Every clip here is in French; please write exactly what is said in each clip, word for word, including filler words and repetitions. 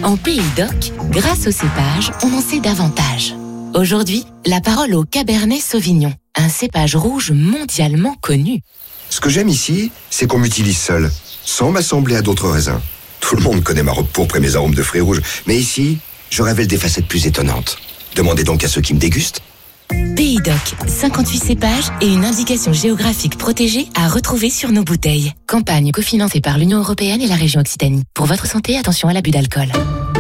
En Pays d'Oc, grâce au cépage, on en sait davantage. Aujourd'hui, la parole au Cabernet Sauvignon, un cépage rouge mondialement connu. Ce que j'aime ici, c'est qu'on m'utilise seul, sans m'assembler à d'autres raisins. Tout le monde connaît ma robe pourpre et mes arômes de fruits rouges, mais ici, je révèle des facettes plus étonnantes. Demandez donc à ceux qui me dégustent. Pays d'Oc, cinquante-huit cépages et une indication géographique protégée à retrouver sur nos bouteilles. Campagne cofinancée par l'Union européenne et la région Occitanie. Pour votre santé, attention à l'abus d'alcool.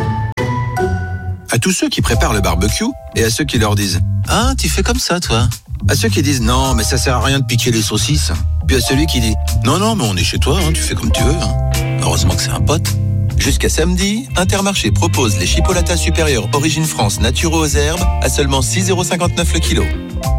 À tous ceux qui préparent le barbecue et à ceux qui leur disent « Ah, tu fais comme ça, toi ?» À ceux qui disent « Non, mais ça sert à rien de piquer les saucisses ». Puis à celui qui dit « Non, non, mais on est chez toi, hein, tu fais comme tu veux. Hein. » Heureusement que c'est un pote. Jusqu'à samedi, Intermarché propose les chipolatas supérieurs Origine France naturaux aux herbes à seulement six euros cinquante-neuf le kilo.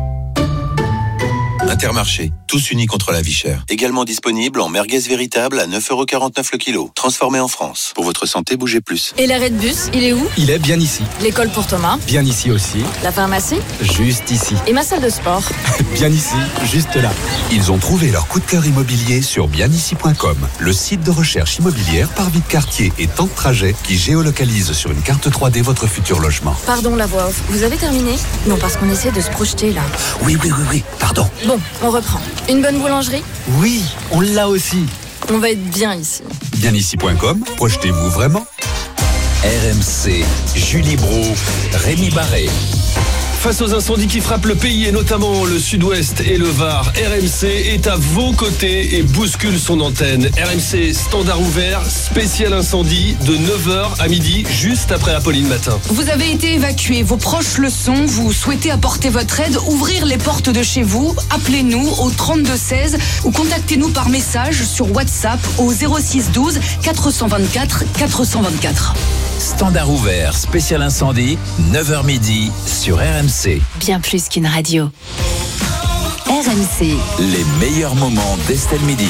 Intermarché, tous unis contre la vie chère. Également disponible en merguez véritable à neuf euros quarante-neuf le kilo. Transformé en France. Pour votre santé, bougez plus. Et l'arrêt de bus, il est où? Il est bien ici. L'école pour Thomas? Bien ici aussi. La pharmacie? Juste ici. Et ma salle de sport? Bien ici, juste là. Ils ont trouvé leur coup de cœur immobilier sur bien ici point com, le site de recherche immobilière par vie de quartier et temps de trajet qui géolocalise sur une carte trois D votre futur logement. Pardon la voix off, vous avez terminé? Non, parce qu'on essaie de se projeter là. Oui, oui, oui, oui, pardon. Bon, on reprend. Une bonne boulangerie? Oui, on l'a aussi. On va être bien ici. bien ici point com, projetez-vous vraiment. R M C, Julie Brou, Rémi Barré. Face aux incendies qui frappent le pays et notamment le sud-ouest et le Var, R M C est à vos côtés et bouscule son antenne. R M C standard ouvert, spécial incendie de neuf heures à midi, juste après Apolline Matin. Vous avez été évacué, vos proches le sont, vous souhaitez apporter votre aide, ouvrir les portes de chez vous, appelez-nous au trente-deux seize ou contactez-nous par message sur WhatsApp au zéro six douze quatre cent vingt-quatre quatre cent vingt-quatre. Standard ouvert, spécial incendie, neuf heures midi sur R M C. Bien plus qu'une radio. R M C. Les meilleurs moments d'Estelle Midi.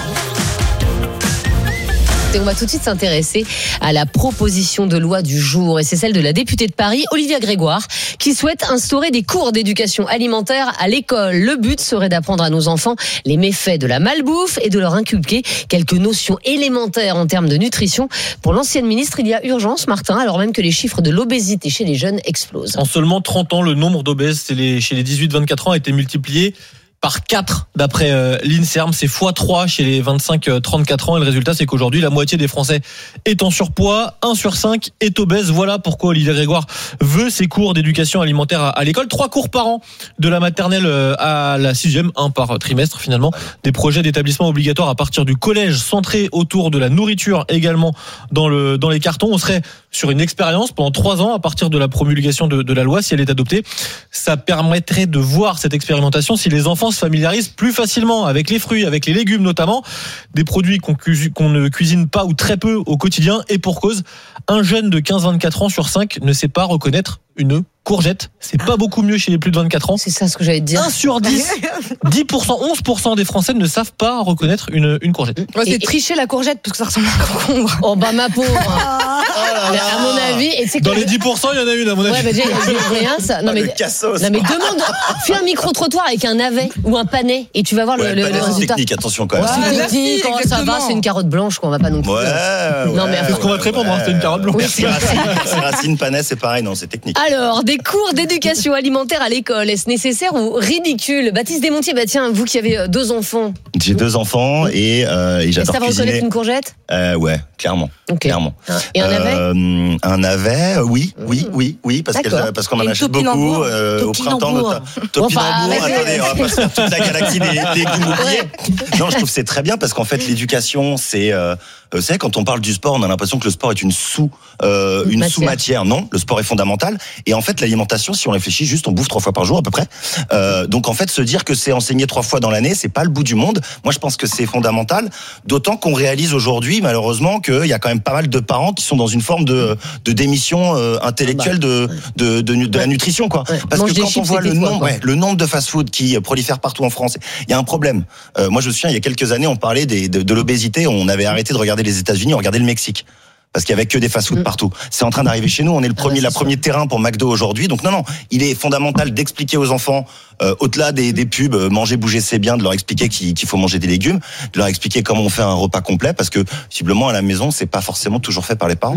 Et on va tout de suite s'intéresser à la proposition de loi du jour. Et c'est celle de la députée de Paris, Olivia Grégoire, qui souhaite instaurer des cours d'éducation alimentaire à l'école. Le but serait d'apprendre à nos enfants les méfaits de la malbouffe et de leur inculquer quelques notions élémentaires en termes de nutrition. Pour l'ancienne ministre, il y a urgence, Martin, alors même que les chiffres de l'obésité chez les jeunes explosent. En seulement trente ans, le nombre d'obèses chez les dix-huit vingt-quatre ans a été multiplié par quatre d'après euh, l'INSERM, c'est fois trois chez les vingt-cinq trente-quatre ans et le résultat c'est qu'aujourd'hui la moitié des Français est en surpoids, un sur cinq est obèse. Voilà pourquoi Olivier Grégoire veut ces cours d'éducation alimentaire à, à l'école, trois cours par an de la maternelle à la sixième, un par trimestre finalement, des projets d'établissement obligatoires à partir du collège centrés autour de la nourriture également dans, le, dans les cartons. On serait sur une expérience pendant trois ans à partir de la promulgation de, de la loi si elle est adoptée. Ça permettrait de voir cette expérimentation si les enfants se familiarisent plus facilement avec les fruits, avec les légumes notamment, des produits qu'on, cu- qu'on ne cuisine pas ou très peu au quotidien, et pour cause, un jeune de quinze à vingt-quatre ans sur cinq ne sait pas reconnaître une courgette. C'est pas beaucoup mieux chez les plus de vingt-quatre ans. C'est ça ce que j'allais te dire. un sur dix, dix pour cent, onze pour cent des Français ne savent pas reconnaître une, une courgette. Ouais, c'est et, tricher la courgette parce que ça ressemble à un concombre. Oh bah ma pauvre. Oh là, à mon avis, et c'est dans que les dix pour cent, il y en a une à mon avis. Ouais, bah j'ai, j'ai rien ça. Non mais, non mais demande, fais un micro-trottoir avec un navet ou un panais et tu vas voir ouais, le, le, le résultat. C'est technique, attention quand même. Ouais, c'est technique, quand ça va, c'est une carotte blanche qu'on va pas non plus. Ouais, ouais, non mais c'est ce qu'on va te répondre, ouais, c'est une carotte blanche. Oui, c'est Racine, Racine, panais, c'est pareil, non, c'est technique. Alors, des cours d'éducation alimentaire à l'école, est-ce nécessaire ou ridicule? Baptiste Desmontiers, bah tiens, vous qui avez deux enfants. J'ai deux enfants et, euh, et j'adore cuisiner. Ça va reconnaître une courgette? euh, Ouais, clairement. Okay. Clairement. Et un navet? euh, Un navet, oui, oui, oui, oui, parce, que, parce qu'on en achète beaucoup euh, au printemps. Notre... Topinambour, enfin, attendez, on va pas se faire toute la galaxie des, des légumes oubliés. Non, je trouve que c'est très bien parce qu'en fait, l'éducation, c'est... Euh, vous savez, quand on parle du sport, on a l'impression que le sport est une sous, euh, une Matière. sous-matière. Non, le sport est fondamental. Et en fait, l'alimentation, si on réfléchit juste, on bouffe trois fois par jour à peu près. Euh, donc en fait, se dire que c'est enseigné trois fois dans l'année, c'est pas le bout du monde. Moi, je pense que c'est fondamental. D'autant qu'on réalise aujourd'hui, malheureusement, qu'il y a quand même pas mal de parents qui sont dans une forme de, de démission euh, intellectuelle de, de, de, de, de la nutrition, quoi. Ouais. Parce Mange que quand on voit le nombre, ouais, le nombre de fast-food qui prolifèrent partout en France, il y a un problème. Euh, moi, je me souviens, il y a quelques années, on parlait des, de, de l'obésité, on avait arrêté de regarder les États-Unis, on regardait le Mexique. Parce qu'il y avait que des fast-food mmh. partout. C'est en train d'arriver chez nous. On est le premier, ah bah, la premier terrain pour McDo aujourd'hui. Donc non, non, il est fondamental d'expliquer aux enfants, euh, au-delà des, des pubs, euh, manger, bouger, c'est bien, de leur expliquer qu'il, qu'il faut manger des légumes, de leur expliquer comment on fait un repas complet, parce que visiblement à la maison, c'est pas forcément toujours fait par les parents, quoi.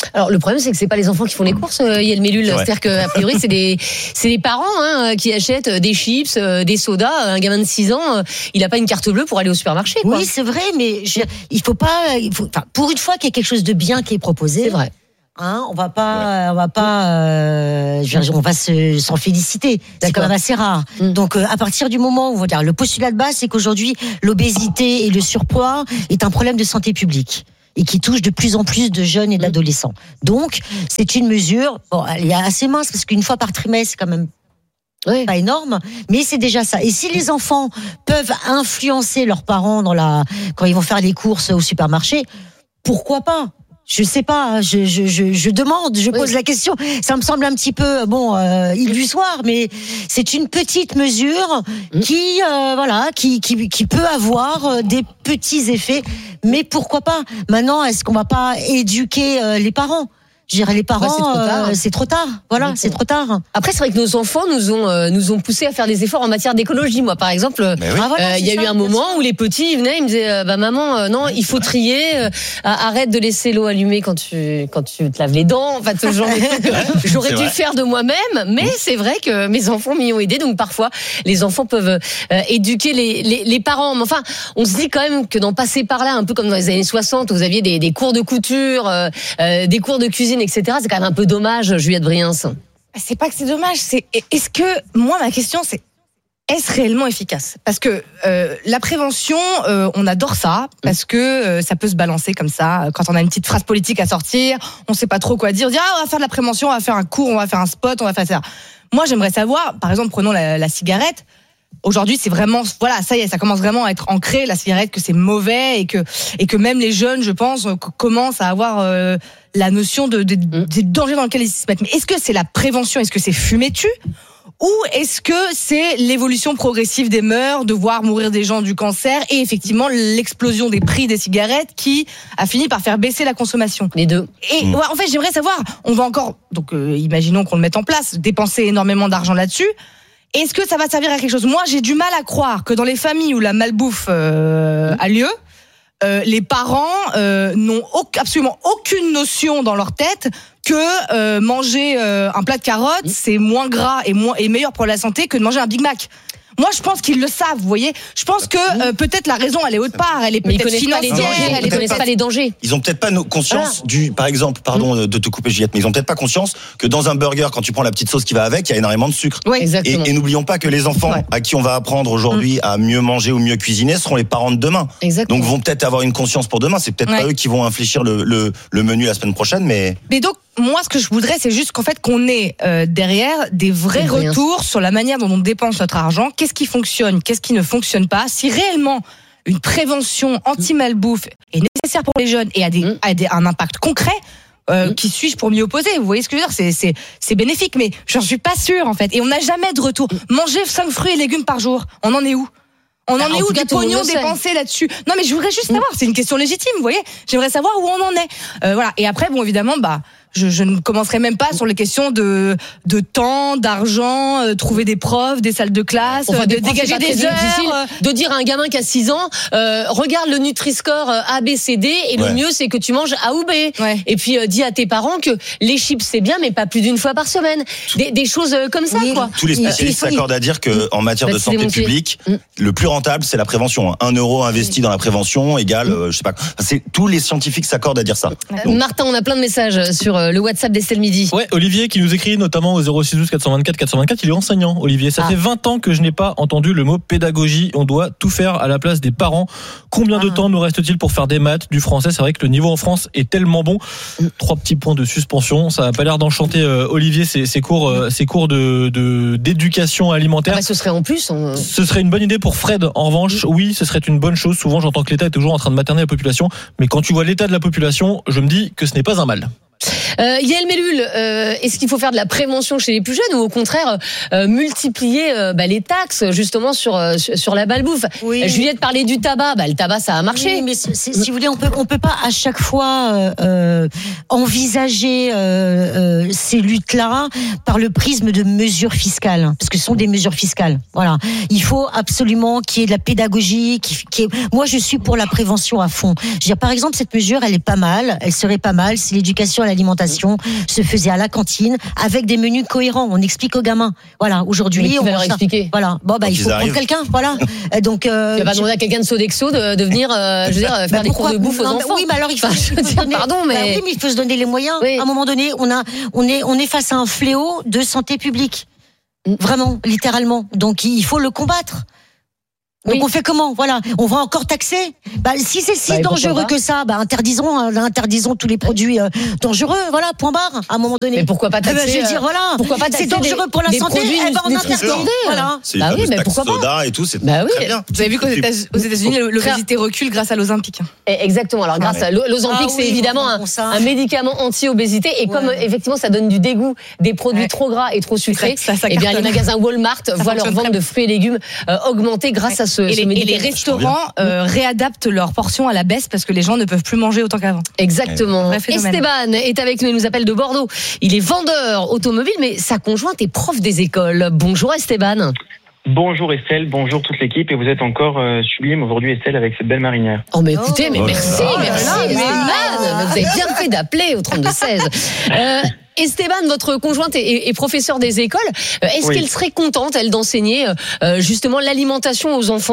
Alors le problème c'est que c'est pas les enfants qui font les courses, euh, Yael Mellul. C'est-à-dire que a priori c'est des c'est les parents hein, qui achètent des chips, euh, des sodas. Un gamin de six ans, euh, il a pas une carte bleue pour aller au supermarché. Quoi. Oui c'est vrai, mais je, il faut pas. Il faut, pour une fois qu'il y a quelque chose de bien qui est proposé. C'est vrai. Hein, on va pas, ouais. on va pas, euh, on va se, s'en féliciter. C'est quand même assez rare. Mm. Donc, euh, à partir du moment où, on va dire, le postulat de base, c'est qu'aujourd'hui, l'obésité et le surpoids est un problème de santé publique et qui touche de plus en plus de jeunes et d'adolescents. Donc, c'est une mesure, bon, elle est assez mince parce qu'une fois par trimestre, c'est quand même oui. pas énorme, mais c'est déjà ça. Et si les enfants peuvent influencer leurs parents dans la, quand ils vont faire les courses au supermarché, pourquoi pas? Je sais pas, je, je, je, je demande, je pose oui. la question. Ça me semble un petit peu bon euh, illusoire, mais c'est une petite mesure mmh. qui, euh, voilà, qui, qui, qui peut avoir des petits effets. Mais pourquoi pas? Maintenant, est-ce qu'on va pas éduquer euh, les parents? Je dirais les parents, bah, c'est, trop tard. Euh, c'est trop tard. Voilà, Exactement. c'est trop tard. Après, c'est vrai que nos enfants nous ont euh, nous ont poussé à faire des efforts en matière d'écologie. Moi, par exemple, il oui. ah, voilà, euh, y a ça, eu un moment sûr. où les petits ils venaient, ils me disaient, euh, bah maman, euh, non, il faut trier. Euh, arrête de laisser l'eau allumée quand tu quand tu te laves les dents. Enfin, ce genre de trucs. J'aurais dû faire de moi-même, mais c'est vrai que mes enfants m'y ont aidé. Donc parfois, les enfants peuvent euh, éduquer les, les les parents. Mais enfin, on se dit quand même que d'en passer par là, un peu comme dans les années soixante, où vous aviez des, des cours de couture, euh, euh, des cours de cuisine, et cetera. C'est quand même un peu dommage, Juliette Briens. C'est pas que c'est dommage, c'est est-ce que moi ma question c'est est-ce réellement efficace? Parce que euh, la prévention, euh, on adore ça parce que euh, ça peut se balancer comme ça. Quand on a une petite phrase politique à sortir, on sait pas trop quoi dire. On dit ah on va faire de la prévention, on va faire un cours, on va faire un spot, on va faire ça. Moi j'aimerais savoir, par exemple prenons la, la cigarette. Aujourd'hui, c'est vraiment, voilà, ça y est, ça commence vraiment à être ancré, la cigarette, que c'est mauvais et que, et que même les jeunes, je pense, commencent à avoir euh, la notion de, de, de, des dangers dans lesquels ils se mettent. Mais est-ce que c'est la prévention? Est-ce que c'est fumer tu? Ou est-ce que c'est l'évolution progressive des mœurs, de voir mourir des gens du cancer et effectivement l'explosion des prix des cigarettes qui a fini par faire baisser la consommation? Les deux. Et mmh. ouais, en fait, j'aimerais savoir, on va encore, donc euh, imaginons qu'on le mette en place, dépenser énormément d'argent là-dessus. Est-ce que ça va servir à quelque chose? Moi, j'ai du mal à croire que dans les familles où la malbouffe euh, a lieu, euh, les parents euh, n'ont au- absolument aucune notion dans leur tête que euh, manger euh, un plat de carottes, c'est moins gras et, moins, et meilleur pour la santé que de manger un Big Mac. Moi, je pense qu'ils le savent, vous voyez. Je pense que euh, peut-être la raison, elle est autre part. Elle est peut-être financière. Ils ne connaissent pas les dangers. Ils ont peut-être pas no- conscience voilà. du, par exemple, pardon mmh. de te couper Juliette, mais ils ont peut-être pas conscience que dans un burger, quand tu prends la petite sauce qui va avec, il y a énormément de sucre. Oui, exactement. Et, et n'oublions pas que les enfants ouais. à qui on va apprendre aujourd'hui mmh. à mieux manger ou mieux cuisiner seront les parents de demain. Exactement. Donc vont peut-être avoir une conscience pour demain. C'est peut-être ouais. pas eux qui vont infléchir le, le, le menu la semaine prochaine, mais. Mais donc, moi, ce que je voudrais, c'est juste qu'en fait, qu'on ait euh, derrière des vrais retours sur la manière dont on dépense notre argent. Qu'est-ce qui fonctionne, qu'est-ce qui ne fonctionne pas? Si réellement une prévention anti-malbouffe est nécessaire pour les jeunes et a, des, a des, un impact concret, euh, mmh. qui suis-je pour m'y opposer? Vous voyez ce que je veux dire? C'est, c'est, c'est bénéfique, mais j'en suis pas sûre, en fait. Et on n'a jamais de retour. Manger cinq fruits et légumes par jour, on en est où? On en Alors, est où du pognon dépensé là-dessus? Non, mais je voudrais juste savoir. C'est une question légitime, vous voyez. J'aimerais savoir où on en est. Euh, voilà. Et après, bon, évidemment, bah, je, je ne commencerai même pas sur les questions de de temps, d'argent, euh, trouver des profs, des salles de classe, enfin, de dégager des heures, euh... de dire à un gamin qui a six ans, euh, regarde le Nutri-Score A, B, C, D, et ouais. le mieux c'est que tu manges A ou B. Ouais. Et puis euh, dis à tes parents que les chips c'est bien, mais pas plus d'une fois par semaine. Des, des choses comme ça, oui. quoi. Tous les spécialistes oui. s'accordent à dire que en matière bah, de santé publique, mmh. le plus rentable c'est la prévention. Un euro investi mmh. dans la prévention égale, mmh. euh, je sais pas. C'est tous les scientifiques s'accordent à dire ça. Donc, Martin, on a plein de messages sur le WhatsApp d'Estelle Midi. Ouais, Olivier qui nous écrit notamment au zéro six douze quatre cent vingt-quatre quatre cent vingt-quatre, il est enseignant, Olivier. Ça ah. fait vingt ans que je n'ai pas entendu le mot pédagogie. On doit tout faire à la place des parents. Combien ah. de temps nous reste-t-il pour faire des maths, du français? C'est vrai que le niveau en France est tellement bon. Trois petits points de suspension. Ça n'a pas l'air d'enchanter euh, Olivier, ses, ses cours, euh, ses cours de, de, d'éducation alimentaire. Ah bah, ce serait en plus. On... Ce serait une bonne idée pour Fred. En revanche, oui, ce serait une bonne chose. Souvent, j'entends que l'État est toujours en train de materner la population. Mais quand tu vois l'état de la population, je me dis que ce n'est pas un mal. Euh, Yael Mellul, euh, est-ce qu'il faut faire de la prévention chez les plus jeunes ou au contraire euh, multiplier euh, bah, les taxes justement sur euh, sur la malbouffe? Oui. Juliette parlait du tabac, bah, le tabac ça a marché. Oui, mais c'est, c'est, si vous voulez, on peut on peut pas à chaque fois euh, envisager euh, euh, ces luttes-là par le prisme de mesures fiscales, parce que ce sont des mesures fiscales. Voilà, il faut absolument qu'il y ait de la pédagogie. Qui, qui est... Moi, je suis pour la prévention à fond. Je veux dire, par exemple, cette mesure, elle est pas mal, elle serait pas mal, c'est l'éducation à l'alimentation. l'alimentation se faisait à la cantine avec des menus cohérents. On explique aux gamins. Voilà, aujourd'hui, on va leur expliquer. Voilà, bon bah Donc il faut prendre quelqu'un. Voilà. Donc euh, tu vas demander à quelqu'un de Sodexo de, de venir, euh, je veux dire, faire bah, des cours de bouffe aux non, enfants. Oui, mais alors il faut, enfin, il faut se donner, pardon, mais... Bah, oui, mais il faut se donner les moyens. Oui. À un moment donné, on a, on est, on est face à un fléau de santé publique. Vraiment, littéralement. Donc il faut le combattre. Donc oui. on fait comment? Voilà, on va encore taxer. Bah, si c'est si bah, dangereux que ça, bah, interdisons, euh, interdisons tous les produits euh, dangereux. Voilà, point barre. À un moment donné. Mais pourquoi pas taxer? Eh ben, je veux dire, voilà. Pourquoi pas taxer c'est dangereux des, pour la santé. Eh ben, on interdit. Voilà. C'est bah oui, mais pourquoi pas soda et tout, c'est bah oui. très bien. Vous avez vu qu'aux États-Unis, l'obésité recule grâce à l'Ozempic. Exactement. Alors grâce à l'Ozempic, c'est évidemment un médicament anti-obésité et comme effectivement ça donne du dégoût des produits trop gras et trop sucrés, eh bien les magasins Walmart voient leur vente de fruits et légumes augmenter grâce à ce médicament. Les restaurants euh, réadaptent leurs portions à la baisse parce que les gens ne peuvent plus manger autant qu'avant. Exactement. Esteban est avec nous, il nous appelle de Bordeaux. Il est vendeur automobile, mais sa conjointe est prof des écoles. Bonjour Esteban. Bonjour Estelle, bonjour toute l'équipe et vous êtes encore euh, sublime aujourd'hui Estelle avec cette belle marinière. Oh mais écoutez, mais oh merci, là merci là, Esteban. Vous avez bien fait d'appeler au trente-deux seize. Euh, Esteban, votre conjointe est, est professeure des écoles. Est-ce oui. qu'elle serait contente, elle, d'enseigner euh, justement l'alimentation aux enfants ?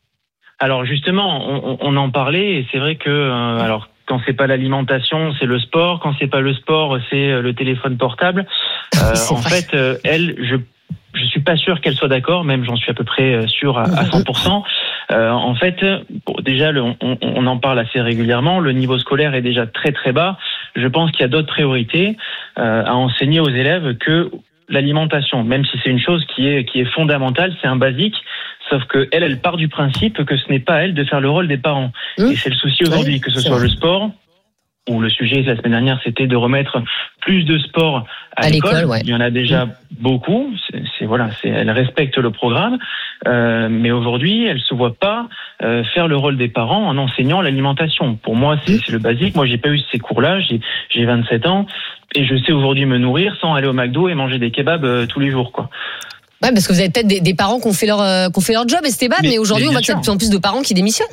Alors justement, on, on en parlait et c'est vrai que euh, alors quand c'est pas l'alimentation, c'est le sport. Quand c'est pas le sport, c'est le téléphone portable. Euh, en vrai. fait, euh, elle, je je suis pas sûr qu'elle soit d'accord, même j'en suis à peu près sûr à, à cent pour cent. Euh, en fait, bon, déjà, le, on, on en parle assez régulièrement. Le niveau scolaire est déjà très très bas. Je pense qu'il y a d'autres priorités euh, à enseigner aux élèves que l'alimentation, même si c'est une chose qui est qui est fondamentale, c'est un basique. Sauf que elle, elle part du principe que ce n'est pas à elle de faire le rôle des parents. Mmh. Et c'est le souci aujourd'hui, oui, que ce soit vrai. le sport, où le sujet la semaine dernière, c'était de remettre plus de sport à, à l'école. l'école ouais. Il y en a déjà mmh. beaucoup. C'est, c'est voilà, c'est, elle respecte le programme, euh, mais aujourd'hui, elle se voit pas euh, faire le rôle des parents en enseignant l'alimentation. Pour moi, c'est, mmh. c'est le basique. Moi, j'ai pas eu ces cours-là. J'ai, j'ai vingt-sept ans et je sais aujourd'hui me nourrir sans aller au McDo et manger des kebabs euh, tous les jours, quoi. Ouais, parce que vous avez peut-être des, des parents qui ont fait leur, euh, qui ont fait leur job, Esteban, mais, mais aujourd'hui, mais on voit qu'il y a de plus en plus de parents qui démissionnent.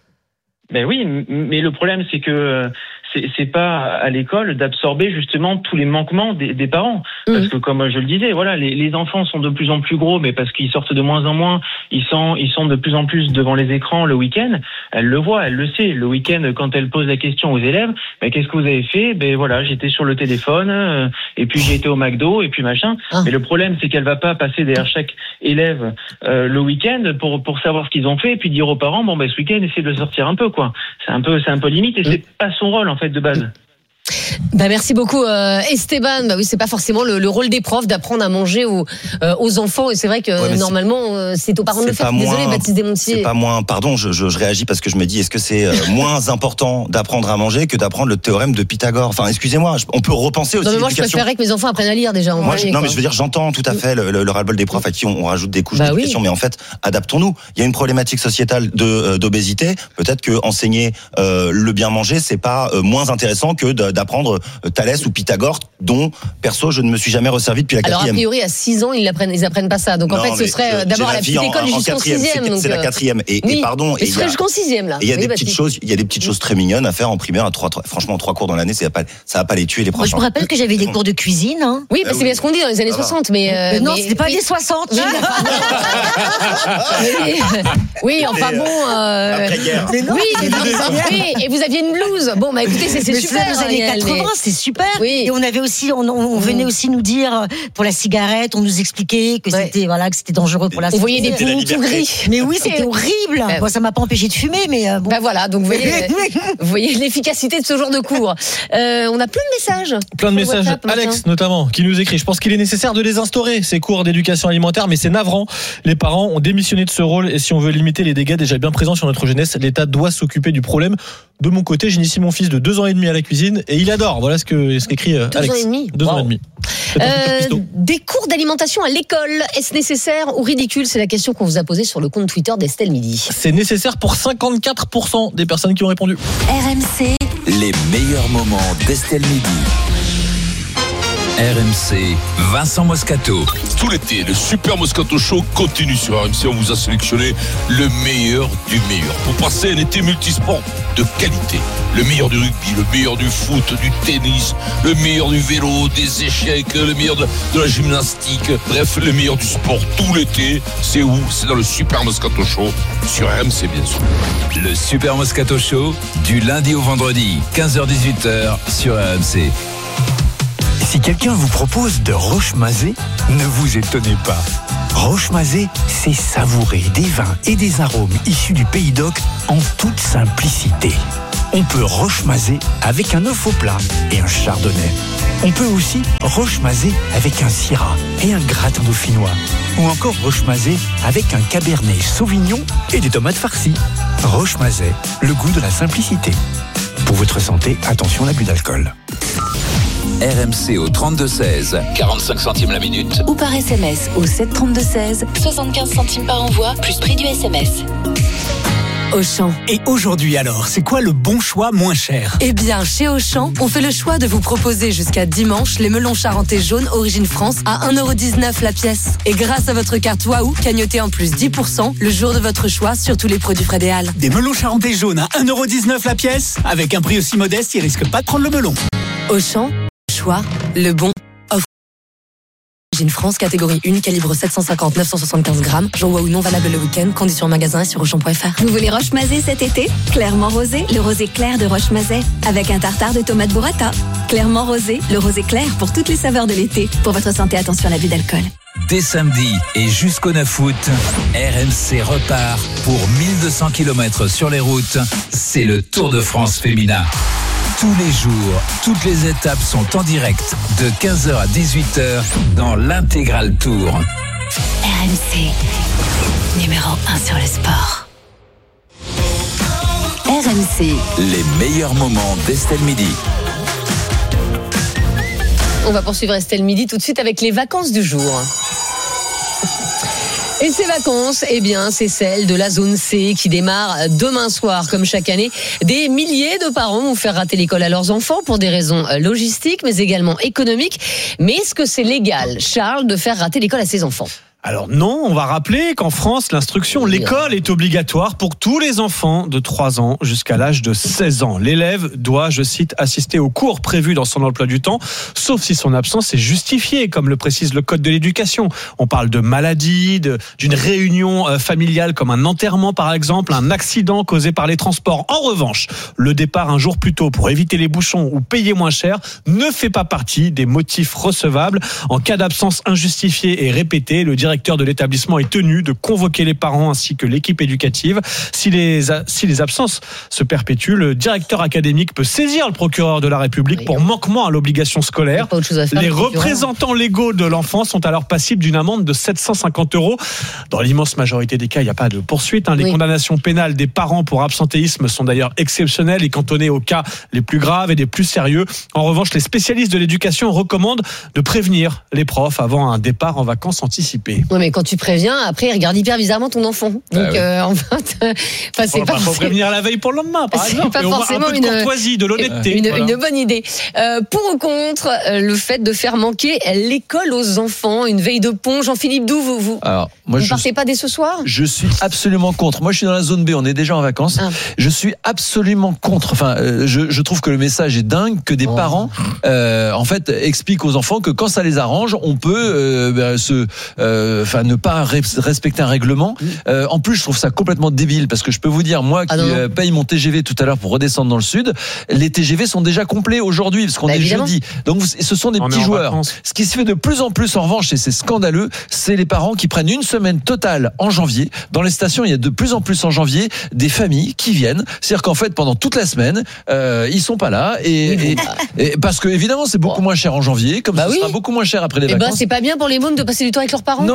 Ben oui, mais le problème, c'est que c'est, c'est pas à l'école d'absorber justement tous les manquements des, des parents. Mmh. Parce que comme je le disais, voilà, les, les enfants sont de plus en plus gros, mais parce qu'ils sortent de moins en moins, ils sont, ils sont de plus en plus devant les écrans le week-end. Elle le voit, elle le sait. Le week-end, quand elle pose la question aux élèves, ben qu'est-ce que vous avez fait? Ben voilà, j'étais sur le téléphone, euh, et puis j'ai été au McDo, et puis machin. Ah. Mais le problème, c'est qu'elle va pas passer derrière chaque élève euh, le week-end pour pour savoir ce qu'ils ont fait, et puis dire aux parents, bon ben ce week-end, essayez de le sortir un peu, quoi. C'est un peu, c'est un peu limite, et mmh. c'est pas son rôle en fait de base. Bah merci beaucoup euh, Esteban. Bah oui, c'est pas forcément le, le rôle des profs d'apprendre à manger aux, euh, aux enfants et c'est vrai que ouais, normalement c'est, c'est aux parents de le faire. Désolé moins, Baptiste Desmontiers. C'est pas moins. Pardon, je, je, je réagis parce que je me dis est-ce que c'est euh, moins important d'apprendre à manger que d'apprendre le théorème de Pythagore? Enfin, excusez-moi, on peut repenser aussi. Non mais moi je préférerais que mes enfants apprennent à lire déjà. En moi, vrai, je, non mais je veux dire, j'entends tout à fait le, le, le ras-le-bol des profs à qui on, on rajoute des couches bah d'éducation, oui. mais en fait, adaptons-nous. Il y a une problématique sociétale de euh, d'obésité. Peut-être que enseigner euh, le bien manger, c'est pas euh, moins intéressant que de, d'apprendre euh, Thalès ou Pythagore, dont perso je ne me suis jamais resservi depuis la quatrième. Alors a priori à six ans ils apprennent, ils apprennent pas ça. Donc non, en fait ce serait euh, d'abord à la petite école jusqu'en sixième. C'est, donc c'est la quatrième. Et, oui, et pardon. Et ce serait jusqu'en sixième là. Et il y a oui, des petites choses, il y a des petites choses très mignonnes à faire en primaire. À trois, trois, franchement trois cours dans l'année, ça va pas, ça va pas les tuer les profs. Moi je me rappelle que j'avais des cours de cuisine. Hein. Oui, bah, c'est bien ce qu'on dit dans les années soixante, mais euh, non, c'était pas les soixante. Oui, enfin bon. Oui, oui. Et vous aviez une blouse. Bon, bah écoutez, c'est super. Les années quatre-vingts, c'est super. Et on avait aussi, on, on venait aussi nous dire pour la cigarette, on nous expliquait que ouais. c'était voilà que c'était dangereux pour la santé. Vous voyez des poumons tout gris. Mais oui, c'était horrible. Bah, moi, ça m'a pas empêché de fumer, mais euh, bon. Bah voilà, donc vous voyez, vous voyez l'efficacité de ce genre de cours. Euh, on a plein de messages. Plein de messages. WhatsApp, Alex maintenant. Notamment, qui nous écrit. Je pense qu'il est nécessaire de les instaurer ces cours d'éducation alimentaire, mais c'est navrant. Les parents ont démissionné de ce rôle et si on veut limiter les dégâts déjà bien présents sur notre jeunesse, l'État doit s'occuper du problème. De mon côté, j'initie mon fils de deux ans et demi à la cuisine et il adore. Voilà ce que ce qu'écrit Alex. Deux ans et demi. Deux wow. ans et demi. Euh, des cours d'alimentation à l'école, est-ce nécessaire ou ridicule? C'est la question qu'on vous a posée sur le compte Twitter d'Estelle Midi. C'est nécessaire pour cinquante-quatre pour cent des personnes qui ont répondu. R M C. Les meilleurs moments d'Estelle Midi. R M C, Vincent Moscato. Tout l'été, le Super Moscato Show continue sur R M C. On vous a sélectionné le meilleur du meilleur pour passer un été multisport de qualité. Le meilleur du rugby, le meilleur du foot, du tennis, le meilleur du vélo, des échecs, le meilleur de, de la gymnastique. Bref, le meilleur du sport tout l'été. C'est où? C'est dans le Super Moscato Show sur R M C, bien sûr. Le Super Moscato Show, du lundi au vendredi, quinze heures dix-huit heures sur R M C. Si quelqu'un vous propose de Roche-Mazet, ne vous étonnez pas. Roche-Mazet, c'est savourer des vins et des arômes issus du Pays d'Oc en toute simplicité. On peut Roche-Mazet avec un œuf au plat et un chardonnay. On peut aussi Roche-Mazet avec un syrah et un gratin dauphinois. Ou encore Roche-Mazet avec un cabernet sauvignon et des tomates farcies. Roche-Mazet, le goût de la simplicité. Pour votre santé, attention à l'abus d'alcool. R M C au trente-deux seize, quarante-cinq centimes la minute. Ou par S M S au sept trente-deux seize, soixante-quinze centimes par envoi, plus prix du S M S. Auchan. Et aujourd'hui alors, c'est quoi le bon choix moins cher? Eh bien, chez Auchan, on fait le choix de vous proposer jusqu'à dimanche les melons charentais jaunes Origine France à un euro dix-neuf la pièce. Et grâce à votre carte Waouh, cagnotez en plus dix pour cent le jour de votre choix sur tous les produits Fred et Al. Des melons charentais jaunes à un euro dix-neuf la pièce? Avec un prix aussi modeste, ils risquent pas de prendre le melon. Auchan, choix, le bon. Origine France, catégorie un, calibre sept cent cinquante neuf cent soixante-quinze grammes. Jour Waouh non valable le week-end. Conditions en magasin et sur auchan point f r. Vous voulez Roche-Mazet cet été? Clairement rosé, le rosé clair de Roche-Mazet. Avec un tartare de tomates burrata. Clairement rosé, le rosé clair pour toutes les saveurs de l'été. Pour votre santé, attention à l'abus d'alcool. Dès samedi et jusqu'au neuf août, R M C repart pour mille deux cents kilomètres sur les routes. C'est le Tour de France féminin. Tous les jours, toutes les étapes sont en direct de quinze heures à dix-huit heures dans l'Intégral Tour. R M C, numéro un sur le sport. R M C, les meilleurs moments d'Estelle Midi. On va poursuivre Estelle Midi tout de suite avec les vacances du jour. Et ces vacances, eh bien, c'est celle de la zone C qui démarre demain soir, comme chaque année. Des milliers de parents vont faire rater l'école à leurs enfants pour des raisons logistiques, mais également économiques. Mais est-ce que c'est légal, Charles, de faire rater l'école à ses enfants ? Alors non, on va rappeler qu'en France, l'instruction, l'école est obligatoire pour tous les enfants de trois ans jusqu'à l'âge de seize ans. L'élève doit, je cite, assister aux cours prévus dans son emploi du temps, sauf si son absence est justifiée, comme le précise le Code de l'éducation. On parle de maladie, de, d'une réunion familiale comme un enterrement par exemple, un accident causé par les transports. En revanche, le départ un jour plus tôt pour éviter les bouchons ou payer moins cher ne fait pas partie des motifs recevables. En cas d'absence injustifiée et répétée, le directeur Le directeur de l'établissement est tenu de convoquer les parents ainsi que l'équipe éducative. Si les, si les absences se perpétuent, le directeur académique peut saisir le procureur de la République oui, pour manquement à l'obligation scolaire. Faire, les représentants légaux de l'enfant sont alors passibles d'une amende de sept cent cinquante euros. Dans l'immense majorité des cas, il n'y a pas de poursuite. Hein. Les oui. condamnations pénales des parents pour absentéisme sont d'ailleurs exceptionnelles et cantonnées aux cas les plus graves et les plus sérieux. En revanche, les spécialistes de l'éducation recommandent de prévenir les profs avant un départ en vacances anticipées. Oui, mais quand tu préviens, après, il regarde hyper bizarrement ton enfant. Donc, ah oui. euh, en fait, enfin, c'est bon, pas. Il faut prévenir la veille pour le lendemain, par exemple. C'est pas forcément un peu de courtoisie, de l'honnêteté. Une, voilà. une bonne idée. Euh, pour ou contre euh, le fait de faire manquer l'école aux enfants, une veille de pont, Jean-Philippe Doux, vous, vous, Alors, moi, vous je partez pas dès ce soir? Je suis absolument contre. Moi, je suis dans la zone B. On est déjà en vacances. Ah. Je suis absolument contre. Enfin, euh, je, je trouve que le message est dingue que des oh. parents, euh, en fait, expliquent aux enfants que quand ça les arrange, on peut euh, bah, se, euh, enfin, ne pas respecter un règlement. Euh, en plus, je trouve ça complètement débile parce que je peux vous dire, moi qui ah euh, paye mon T G V tout à l'heure pour redescendre dans le sud, les T G V sont déjà complets aujourd'hui parce qu'on bah, est évidemment. jeudi. Donc, ce sont des on petits joueurs. Vacances. Ce qui se fait de plus en plus, en revanche, et c'est scandaleux, c'est les parents qui prennent une semaine totale en janvier. Dans les stations, il y a de plus en plus en janvier des familles qui viennent. C'est-à-dire qu'en fait, pendant toute la semaine, euh, ils sont pas là et, et, et parce que évidemment, c'est beaucoup moins cher en janvier, comme bah ça oui. sera beaucoup moins cher après les et vacances. Bah, c'est pas bien pour les mômes de passer du temps avec leurs parents. Non,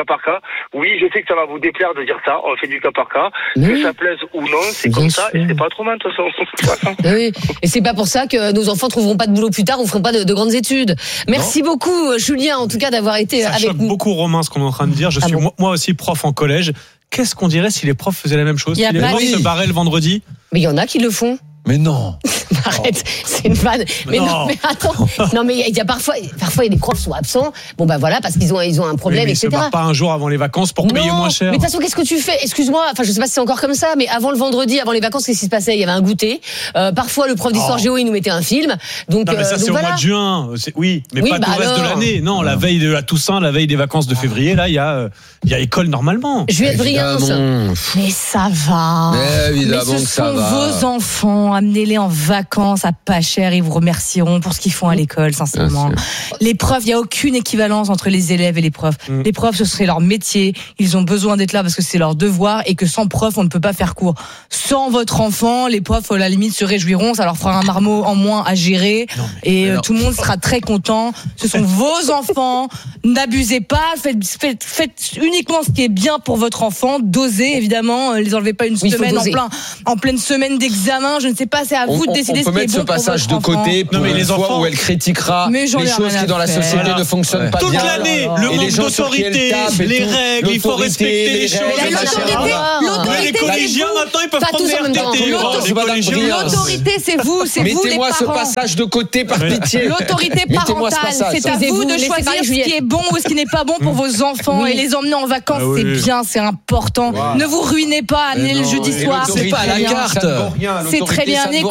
cas par cas. Oui, je sais que ça va vous déplaire de dire ça, on fait du cas par cas. Oui. Que ça plaise ou non, c'est Bien comme sûr. ça, et c'est pas trop mal de toute façon. Oui, et c'est pas pour ça que nos enfants trouveront pas de boulot plus tard ou feront pas de, de grandes études. Merci non. beaucoup, Julien, en tout cas, d'avoir été ça avec choque nous. beaucoup, Romain, ce qu'on est en train de dire. Je ah suis bon. moi aussi prof en collège. Qu'est-ce qu'on dirait si les profs faisaient la même chose? Si les profs se barraient le vendredi? Mais il y en a qui le font. Mais non. Arrête, c'est une vanne. Mais non, non mais attends. Non, mais il y a parfois, parfois, il y a des profs qui sont absents. Bon, ben voilà, parce qu'ils ont, ils ont un problème, oui, mais et cetera. Ils se barrent pas un jour avant les vacances pour non, payer moins cher. Mais de toute façon, qu'est-ce que tu fais? Excuse-moi, enfin, je sais pas si c'est encore comme ça, mais avant le vendredi, avant les vacances, qu'est-ce qui se passait? Il y avait un goûter. Euh, parfois, le prof d'histoire oh. géo, il nous mettait un film. Donc, non, mais ça, euh, c'est donc au voilà. mois de juin. C'est, oui, mais oui, pas bah tout le reste alors. de l'année. Non, la veille de la Toussaint, la veille des vacances de février, là, il y a, il y a école normalement. Juliette Briens. Mais ça va. Mais évidemment mais ce que ça sont va. vos enfants. Amenez-les en vacances à pas cher. Ils vous remercieront pour ce qu'ils font à l'école, sincèrement. Les profs, il n'y a aucune équivalence entre les élèves et les profs. Mm. Les profs, ce serait leur métier. Ils ont besoin d'être là parce que c'est leur devoir et que sans prof, on ne peut pas faire cours. Sans votre enfant, les profs, à la limite, se réjouiront. Ça leur fera un marmot en moins à gérer. Non, mais, et alors... tout le monde sera très content. Ce sont vos enfants. N'abusez pas. Faites, faites, faites uniquement ce qui est bien pour votre enfant. Dosez, évidemment. Les enlevez pas une oui, semaine en, plein, en pleine semaine d'examen. Je ne sais pas, c'est à vous on, de décider on ce qui est bon pour votre enfant. On peut mettre ce passage de côté pour non, mais les les enfants où elle critiquera les choses qui dans la société voilà. ne fonctionnent ouais. pas toute bien. Toute l'année, le manque d'autorité, les tout, règles, il faut respecter les choses. L'autorité, les collégiens maintenant ils peuvent prendre des R T T. L'autorité, c'est vous, c'est vous les parents. Mettez-moi ce passage de côté par pitié. L'autorité parentale, c'est à vous de choisir ce qui est bon ou ce qui n'est pas bon pour vos enfants et les emmener en vacances, c'est bien, c'est important. Ne vous ruinez pas, amenez le jeudi soir. C'est pas à la carte. C'est très bien.